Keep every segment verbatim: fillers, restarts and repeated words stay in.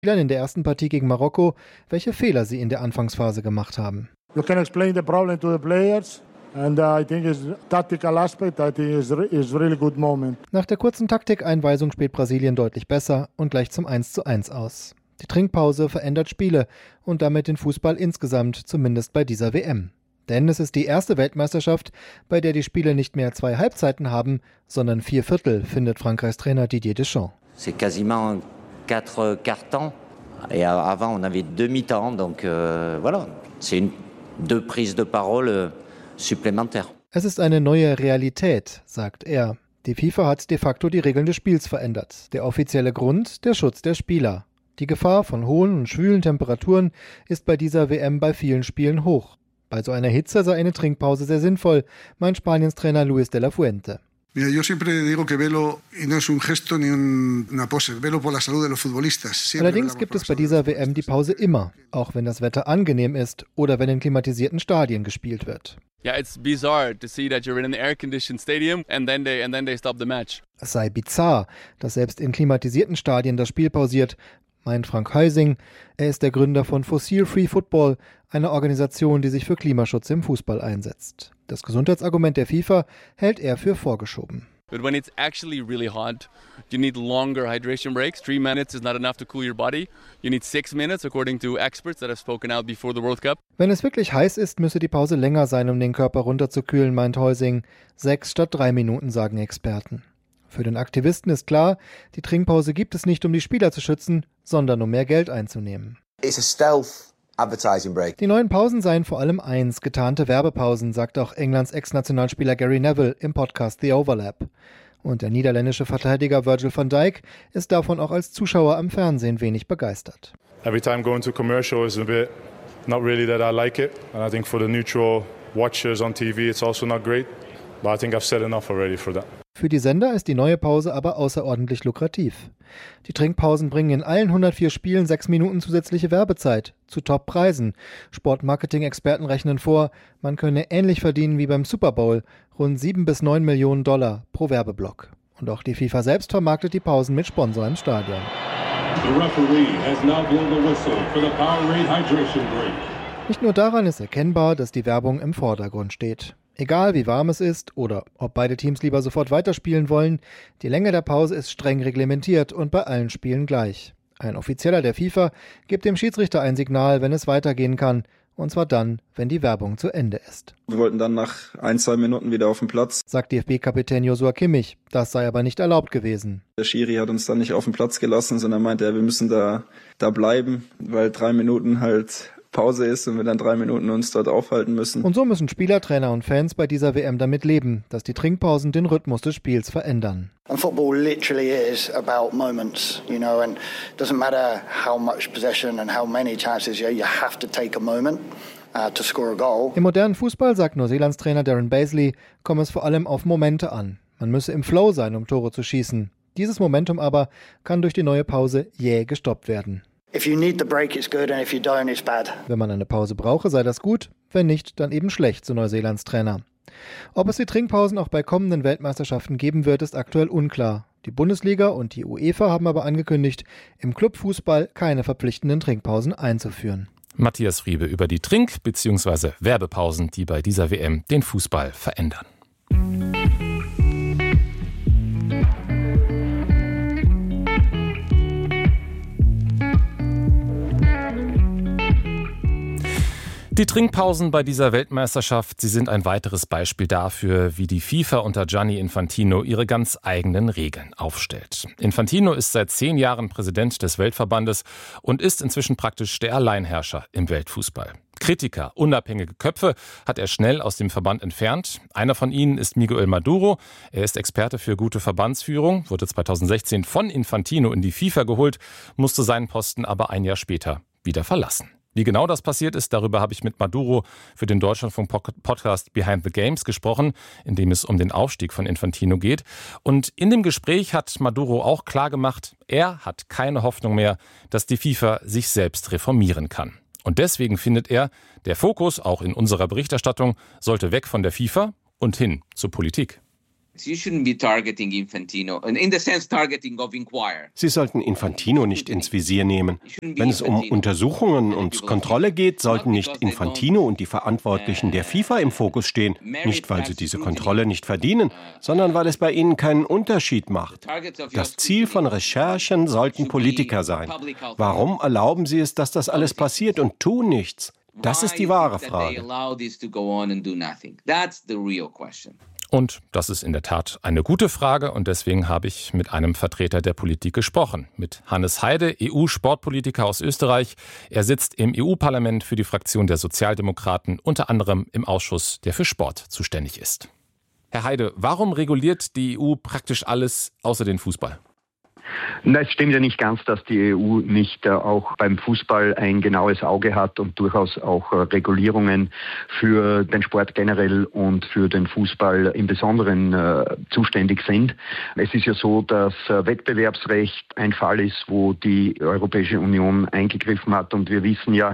Spielern in der ersten Partie gegen Marokko, welche Fehler sie in der Anfangsphase gemacht haben. You can explain the problem to the players. And uh, I think it's tactical aspect, I think is is really good moment. Nach der kurzen Taktikeinweisung spielt Brasilien deutlich besser und gleicht zum eins zu eins aus. Die Trinkpause verändert Spiele und damit den Fußball insgesamt, zumindest bei dieser W M. Denn es ist die erste Weltmeisterschaft, bei der die Spiele nicht mehr zwei Halbzeiten haben, sondern vier Viertel, findet Frankreichs Trainer Didier Deschamps. C'est quasiment quatre quarts-temps. Et avant, on avait deux mi-temps, donc euh, voilà, c'est une, deux prises de parole euh, supplémentaires. Es ist eine neue Realität, sagt er. Die FIFA hat de facto die Regeln des Spiels verändert. Der offizielle Grund, der Schutz der Spieler. Die Gefahr von hohen und schwülen Temperaturen ist bei dieser W M bei vielen Spielen hoch. Bei so einer Hitze sei eine Trinkpause sehr sinnvoll, meint Spaniens Trainer Luis de la Fuente. Mira, yo siempre digo que velo y no es un gesto ni un, una pose, velo por la salud de los futbolistas. Allerdings gibt es bei dieser W M die Pause immer, auch wenn das Wetter angenehm ist oder wenn in klimatisierten Stadien gespielt wird. Yeah, it's bizarre to see that you're in an air-conditioned stadium and then they and then they stop the match. Es sei bizarr, dass selbst in klimatisierten Stadien das Spiel pausiert, meint Frank Heusing. Er ist der Gründer von Fossil Free Football, einer Organisation, die sich für Klimaschutz im Fußball einsetzt. Das Gesundheitsargument der FIFA hält er für vorgeschoben. But when it's actually really hot, you need longer hydration breaks. Three minutes is not enough to cool your body. You need six minutes, according to experts that have spoken out before the World Cup. Wenn es wirklich heiß ist, müsse die Pause länger sein, um den Körper runterzukühlen, meint Heusing. Sechs statt drei Minuten, sagen Experten. Für den Aktivisten ist klar, die Trinkpause gibt es nicht, um die Spieler zu schützen, sondern um mehr Geld einzunehmen. It's a stealth advertising break. Die neuen Pausen seien vor allem eins, getarnte Werbepausen, sagt auch Englands Ex-Nationalspieler Gary Neville im Podcast The Overlap. Und der niederländische Verteidiger Virgil van Dijk ist davon auch als Zuschauer am Fernsehen wenig begeistert. Every time going to commercial is a bit not really that I like it, and I think for the neutral watchers on T V it's also not great, but I think I've said enough already for that. Für die Sender ist die neue Pause aber außerordentlich lukrativ. Die Trinkpausen bringen in allen hundertvier Spielen sechs Minuten zusätzliche Werbezeit zu Top-Preisen. Sportmarketing-Experten rechnen vor, man könne ähnlich verdienen wie beim Super Bowl, rund sieben bis neun Millionen Dollar pro Werbeblock. Und auch die FIFA selbst vermarktet die Pausen mit Sponsor im Stadion. Nicht nur daran ist erkennbar, dass die Werbung im Vordergrund steht. Egal wie warm es ist oder ob beide Teams lieber sofort weiterspielen wollen, die Länge der Pause ist streng reglementiert und bei allen Spielen gleich. Ein Offizieller der FIFA gibt dem Schiedsrichter ein Signal, wenn es weitergehen kann, und zwar dann, wenn die Werbung zu Ende ist. Wir wollten dann nach ein, zwei Minuten wieder auf den Platz, sagt D F B-Kapitän Joshua Kimmich. Das sei aber nicht erlaubt gewesen. Der Schiri hat uns dann nicht auf den Platz gelassen, sondern meinte, ja, wir müssen da, da bleiben, weil drei Minuten halt Pause ist und wir dann drei Minuten uns dort aufhalten müssen. Und so müssen Spieler, Trainer und Fans bei dieser W M damit leben, dass die Trinkpausen den Rhythmus des Spiels verändern. And football literally is about moments, you know, and it doesn't matter how much possession and how many chances, you, you have to take a moment uh, to score a goal. Im modernen Fußball, sagt Neuseelands Trainer Darren Bazley, komme es vor allem auf Momente an. Man müsse im Flow sein, um Tore zu schießen. Dieses Momentum aber kann durch die neue Pause jäh gestoppt werden. If you need the break, it's good, and if you don't, it's bad. Wenn man eine Pause brauche, sei das gut, wenn nicht, dann eben schlecht, so Neuseelands Trainer. Ob es die Trinkpausen auch bei kommenden Weltmeisterschaften geben wird, ist aktuell unklar. Die Bundesliga und die UEFA haben aber angekündigt, im Clubfußball keine verpflichtenden Trinkpausen einzuführen. Matthias Friebe über die Trink- bzw. Werbepausen, die bei dieser W M den Fußball verändern. Die Trinkpausen bei dieser Weltmeisterschaft, sie sind ein weiteres Beispiel dafür, wie die FIFA unter Gianni Infantino ihre ganz eigenen Regeln aufstellt. Infantino ist seit zehn Jahren Präsident des Weltverbandes und ist inzwischen praktisch der Alleinherrscher im Weltfußball. Kritiker, unabhängige Köpfe hat er schnell aus dem Verband entfernt. Einer von ihnen ist Miguel Maduro. Er ist Experte für gute Verbandsführung, wurde zweitausendsechzehn von Infantino in die FIFA geholt, musste seinen Posten aber ein Jahr später wieder verlassen. Wie genau das passiert ist, darüber habe ich mit Maduro für den Deutschlandfunk-Podcast Behind the Games gesprochen, in dem es um den Aufstieg von Infantino geht. Und in dem Gespräch hat Maduro auch klargemacht, er hat keine Hoffnung mehr, dass die FIFA sich selbst reformieren kann. Und deswegen findet er, der Fokus, auch in unserer Berichterstattung, sollte weg von der FIFA und hin zur Politik. You shouldn't be targeting Infantino, in the sense targeting of Inquirer. Sie sollten Infantino nicht ins Visier nehmen. Wenn es um Untersuchungen und Kontrolle geht, sollten nicht Infantino und die Verantwortlichen der FIFA im Fokus stehen. Nicht, weil sie diese Kontrolle nicht verdienen, sondern weil es bei ihnen keinen Unterschied macht. Das Ziel von Recherchen sollten Politiker sein. Warum erlauben sie es, dass das alles passiert und tun nichts? Das ist die wahre Frage. Und das ist in der Tat eine gute Frage und deswegen habe ich mit einem Vertreter der Politik gesprochen, mit Hannes Heide, E U-Sportpolitiker aus Österreich. Er sitzt im E U-Parlament für die Fraktion der Sozialdemokraten, unter anderem im Ausschuss, der für Sport zuständig ist. Herr Heide, warum reguliert die E U praktisch alles außer den Fußball? Na, es stimmt ja nicht ganz, dass die E U nicht äh, auch beim Fußball ein genaues Auge hat und durchaus auch äh, Regulierungen für den Sport generell und für den Fußball im Besonderen äh, zuständig sind. Es ist ja so, dass äh, Wettbewerbsrecht ein Fall ist, wo die Europäische Union eingegriffen hat und wir wissen ja,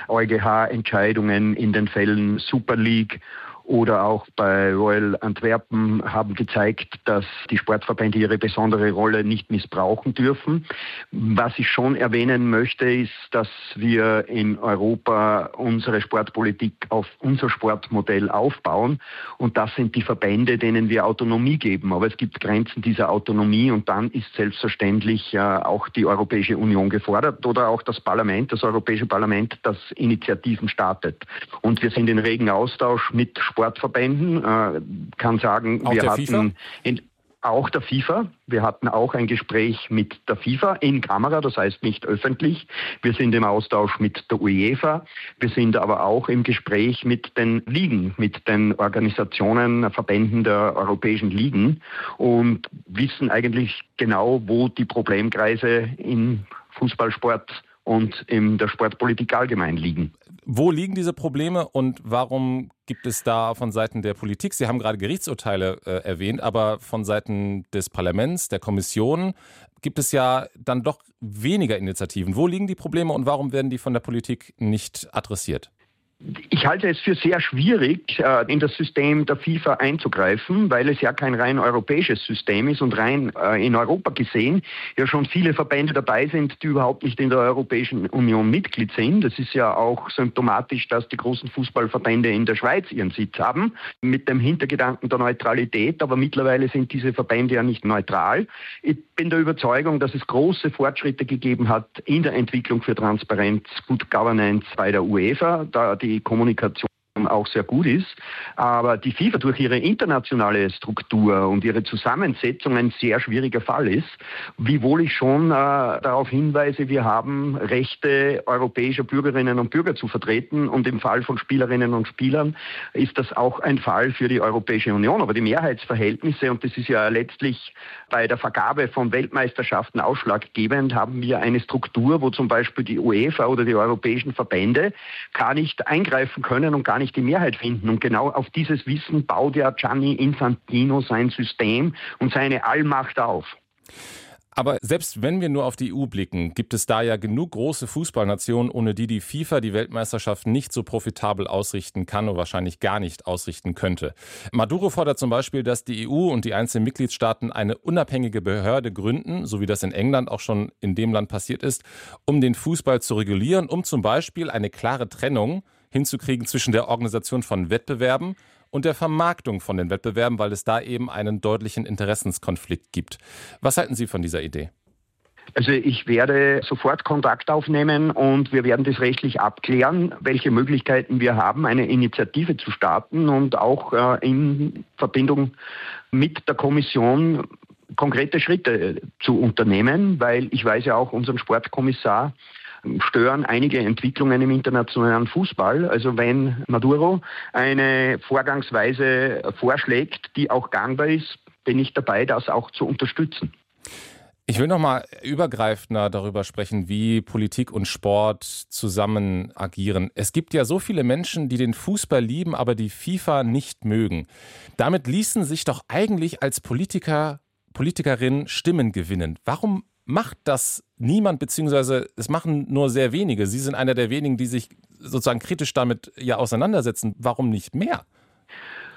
EuGH-Entscheidungen in den Fällen Super League oder auch bei Royal Antwerpen haben gezeigt, dass die Sportverbände ihre besondere Rolle nicht missbrauchen dürfen. Was ich schon erwähnen möchte, ist, dass wir in Europa unsere Sportpolitik auf unser Sportmodell aufbauen. Und das sind die Verbände, denen wir Autonomie geben. Aber es gibt Grenzen dieser Autonomie und dann ist selbstverständlich äh, auch die Europäische Union gefordert oder auch das Parlament, das Europäische Parlament, das Initiativen startet. Und wir sind in regen Austausch mit Sportverbänden, äh, kann sagen, auch wir der hatten FIFA? In, auch der FIFA. Wir hatten auch ein Gespräch mit der FIFA in Kamera, das heißt nicht öffentlich. Wir sind im Austausch mit der UEFA. Wir sind aber auch im Gespräch mit den Ligen, mit den Organisationen, Verbänden der europäischen Ligen und wissen eigentlich genau, wo die Problemkreise im Fußballsport und in der Sportpolitik allgemein liegen. Wo liegen diese Probleme und warum gibt es da von Seiten der Politik, Sie haben gerade Gerichtsurteile äh, erwähnt, aber von Seiten des Parlaments, der Kommission gibt es ja dann doch weniger Initiativen. Wo liegen die Probleme und warum werden die von der Politik nicht adressiert? Ich halte es für sehr schwierig, in das System der FIFA einzugreifen, weil es ja kein rein europäisches System ist und rein in Europa gesehen ja schon viele Verbände dabei sind, die überhaupt nicht in der Europäischen Union Mitglied sind. Das ist ja auch symptomatisch, dass die großen Fußballverbände in der Schweiz ihren Sitz haben, mit dem Hintergedanken der Neutralität. Aber mittlerweile sind diese Verbände ja nicht neutral. Ich bin der Überzeugung, dass es große Fortschritte gegeben hat in der Entwicklung für Transparenz, Good Governance bei der UEFA, da die die Kommunikation auch sehr gut ist, aber die FIFA durch ihre internationale Struktur und ihre Zusammensetzung ein sehr schwieriger Fall ist, wiewohl ich schon äh, darauf hinweise, wir haben Rechte europäischer Bürgerinnen und Bürger zu vertreten und im Fall von Spielerinnen und Spielern ist das auch ein Fall für die Europäische Union, aber die Mehrheitsverhältnisse, und das ist ja letztlich bei der Vergabe von Weltmeisterschaften ausschlaggebend, haben wir eine Struktur, wo zum Beispiel die UEFA oder die europäischen Verbände gar nicht eingreifen können und gar nicht die Mehrheit finden. Und genau auf dieses Wissen baut ja Gianni Infantino sein System und seine Allmacht auf. Aber selbst wenn wir nur auf die E U blicken, gibt es da ja genug große Fußballnationen, ohne die die FIFA die Weltmeisterschaft nicht so profitabel ausrichten kann und wahrscheinlich gar nicht ausrichten könnte. Maduro fordert zum Beispiel, dass die E U und die einzelnen Mitgliedstaaten eine unabhängige Behörde gründen, so wie das in England auch schon in dem Land passiert ist, um den Fußball zu regulieren, um zum Beispiel eine klare Trennung hinzukriegen zwischen der Organisation von Wettbewerben und der Vermarktung von den Wettbewerben, weil es da eben einen deutlichen Interessenskonflikt gibt. Was halten Sie von dieser Idee? Also ich werde sofort Kontakt aufnehmen und wir werden das rechtlich abklären, welche Möglichkeiten wir haben, eine Initiative zu starten und auch äh, in Verbindung mit der Kommission konkrete Schritte zu unternehmen, weil ich weiß ja auch unseren Sportkommissar, stören einige Entwicklungen im internationalen Fußball. Also wenn Maduro eine Vorgangsweise vorschlägt, die auch gangbar ist, bin ich dabei, das auch zu unterstützen. Ich will noch mal übergreifender darüber sprechen, wie Politik und Sport zusammen agieren. Es gibt ja so viele Menschen, die den Fußball lieben, aber die FIFA nicht mögen. Damit ließen sich doch eigentlich als Politiker, Politikerin Stimmen gewinnen. Warum macht das niemand, beziehungsweise es machen nur sehr wenige? Sie sind einer der wenigen, die sich sozusagen kritisch damit ja auseinandersetzen. Warum nicht mehr?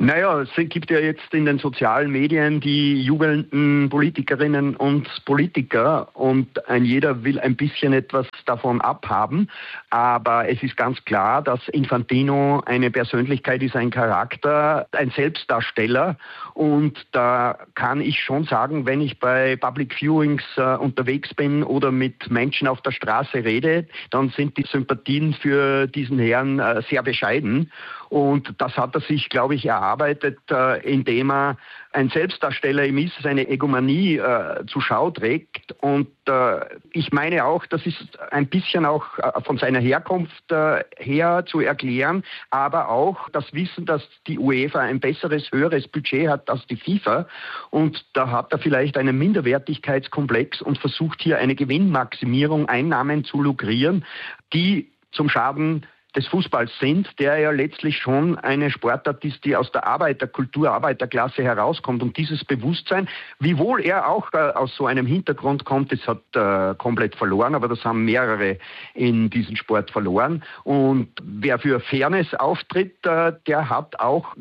Naja, es gibt ja jetzt in den sozialen Medien die jubelnden Politikerinnen und Politiker und ein jeder will ein bisschen etwas davon abhaben. Aber es ist ganz klar, dass Infantino eine Persönlichkeit ist, ein Charakter, ein Selbstdarsteller. Und da kann ich schon sagen, wenn ich bei Public Viewings äh, unterwegs bin oder mit Menschen auf der Straße rede, dann sind die Sympathien für diesen Herrn äh, sehr bescheiden. Und das hat er sich, glaube ich, erarbeitet, äh, indem er ein Selbstdarsteller ihm ist, seine Egomanie äh, zur Schau trägt. Und äh, ich meine auch, das ist ein bisschen auch äh, von seiner Herkunft äh, her zu erklären, aber auch das Wissen, dass die UEFA ein besseres, höheres Budget hat als die FIFA. Und da hat er vielleicht einen Minderwertigkeitskomplex und versucht hier eine Gewinnmaximierung, Einnahmen zu lukrieren, die zum Schaden des Fußballs sind, der ja letztlich schon eine Sportart ist, die aus der Arbeiterkultur, Arbeiterklasse herauskommt. Und dieses Bewusstsein, wiewohl er auch äh, aus so einem Hintergrund kommt, das hat äh, komplett verloren, aber das haben mehrere in diesem Sport verloren. Und wer für Fairness auftritt, äh, der hat auch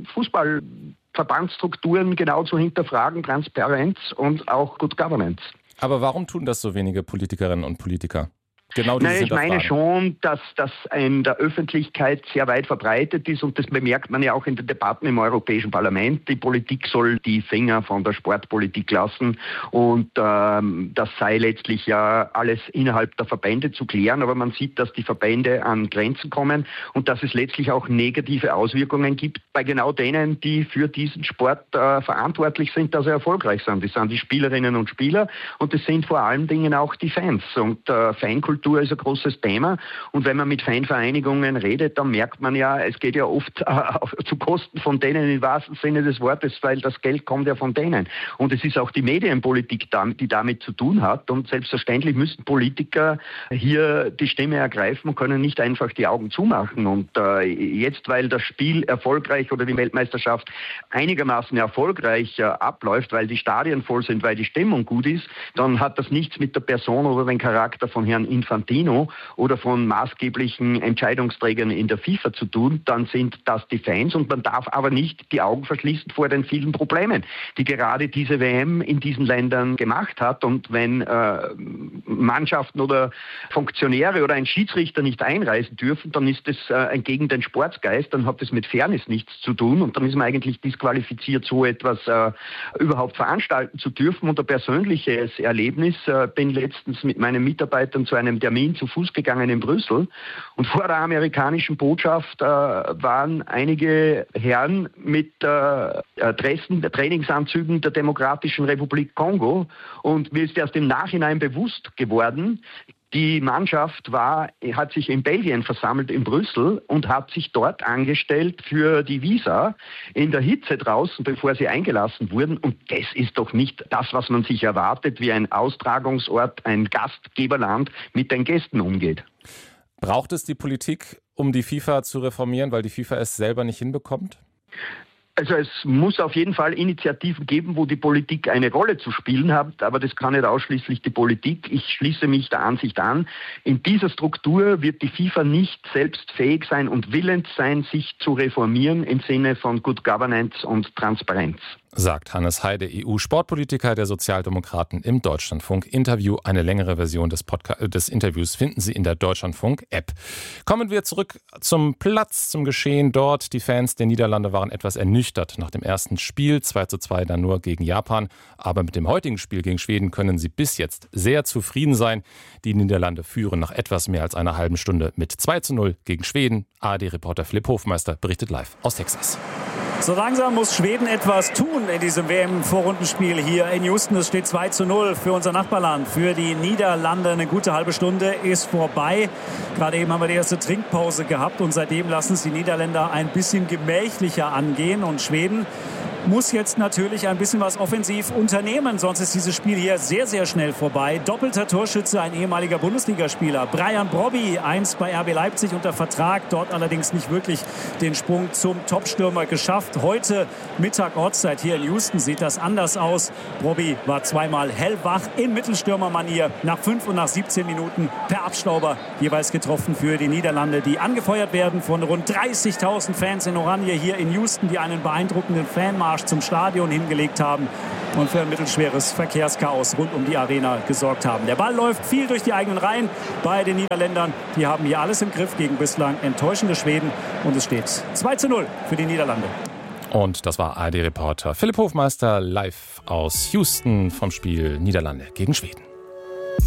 Fußballverbandsstrukturen genau zu hinterfragen, Transparenz und auch Good Governance. Aber warum tun das so wenige Politikerinnen und Politiker? Genau dieses Nein, ich meine schon, dass das in der Öffentlichkeit sehr weit verbreitet ist und das bemerkt man ja auch in den Debatten im Europäischen Parlament. Die Politik soll die Finger von der Sportpolitik lassen und ähm, das sei letztlich ja alles innerhalb der Verbände zu klären, aber man sieht, dass die Verbände an Grenzen kommen und dass es letztlich auch negative Auswirkungen gibt bei genau denen, die für diesen Sport äh, verantwortlich sind, dass er erfolgreich sind. Das sind die Spielerinnen und Spieler und das sind vor allen Dingen auch die Fans und äh, Fankultur ist ein großes Thema und wenn man mit Fanvereinigungen redet, dann merkt man ja, es geht ja oft äh, zu Kosten von denen im wahrsten Sinne des Wortes, weil das Geld kommt ja von denen. Und es ist auch die Medienpolitik, die damit zu tun hat und selbstverständlich müssen Politiker hier die Stimme ergreifen und können nicht einfach die Augen zumachen. Und äh, jetzt, weil das Spiel erfolgreich oder die Weltmeisterschaft einigermaßen erfolgreich äh, abläuft, weil die Stadien voll sind, weil die Stimmung gut ist, dann hat das nichts mit der Person oder dem Charakter von Herrn Infantino oder von maßgeblichen Entscheidungsträgern in der FIFA zu tun, dann sind das die Fans und man darf aber nicht die Augen verschließen vor den vielen Problemen, die gerade diese W M in diesen Ländern gemacht hat. Und wenn äh, Mannschaften oder Funktionäre oder ein Schiedsrichter nicht einreisen dürfen, dann ist das äh, gegen den Sportsgeist, dann hat das mit Fairness nichts zu tun und dann ist man eigentlich disqualifiziert, so etwas äh, überhaupt veranstalten zu dürfen. Und ein persönliches Erlebnis, äh, bin letztens mit meinen Mitarbeitern zu einem Termin zu Fuß gegangen in Brüssel und vor der amerikanischen Botschaft äh, waren einige Herren mit äh, Dressen, Trainingsanzügen der Demokratischen Republik Kongo und mir ist erst im Nachhinein bewusst geworden, die Mannschaft war, hat sich in Belgien versammelt, in Brüssel, und hat sich dort angestellt für die Visa in der Hitze draußen, bevor sie eingelassen wurden. Und das ist doch nicht das, was man sich erwartet, wie ein Austragungsort, ein Gastgeberland mit den Gästen umgeht. Braucht es die Politik, um die FIFA zu reformieren, weil die FIFA es selber nicht hinbekommt? Also es muss auf jeden Fall Initiativen geben, wo die Politik eine Rolle zu spielen hat, aber das kann nicht ausschließlich die Politik. Ich schließe mich der Ansicht an, in dieser Struktur wird die FIFA nicht selbst fähig sein und willens sein, sich zu reformieren im Sinne von Good Governance und Transparenz. Sagt Hannes Heide, E U-Sportpolitiker der Sozialdemokraten im Deutschlandfunk-Interview. Eine längere Version des, Podca- des Interviews finden Sie in der Deutschlandfunk-App. Kommen wir zurück zum Platz, zum Geschehen dort. Die Fans der Niederlande waren etwas ernüchtert nach dem ersten Spiel. zwei zu zwei dann nur gegen Japan. Aber mit dem heutigen Spiel gegen Schweden können sie bis jetzt sehr zufrieden sein. Die Niederlande führen nach etwas mehr als einer halben Stunde mit zwei zu null gegen Schweden. A R D-Reporter Philipp Hofmeister berichtet live aus Texas. So langsam muss Schweden etwas tun in diesem W M-Vorrundenspiel hier in Houston. Es steht zwei zu null für unser Nachbarland, für die Niederlande. Eine gute halbe Stunde ist vorbei. Gerade eben haben wir die erste Trinkpause gehabt und seitdem lassen es die Niederländer ein bisschen gemächlicher angehen. Und Schweden muss jetzt natürlich ein bisschen was offensiv unternehmen, sonst ist dieses Spiel hier sehr, sehr schnell vorbei. Doppelter Torschütze, ein ehemaliger Bundesligaspieler, Brian Brobby, einst bei R B Leipzig unter Vertrag, dort allerdings nicht wirklich den Sprung zum Topstürmer geschafft. Heute Mittag Ortszeit hier in Houston sieht das anders aus. Brobby war zweimal hellwach in Mittelstürmermanier, nach fünf und nach siebzehn Minuten per Abstauber jeweils getroffen für die Niederlande, die angefeuert werden von rund dreißigtausend Fans in Oranje hier in Houston, die einen beeindruckenden Fanmarsch zum Stadion hingelegt haben und für ein mittelschweres Verkehrschaos rund um die Arena gesorgt haben. Der Ball läuft viel durch die eigenen Reihen bei den Niederländern. Die haben hier alles im Griff gegen bislang enttäuschende Schweden und es steht zwei zu null für die Niederlande. Und das war A R D-Reporter Philipp Hofmeister live aus Houston vom Spiel Niederlande gegen Schweden.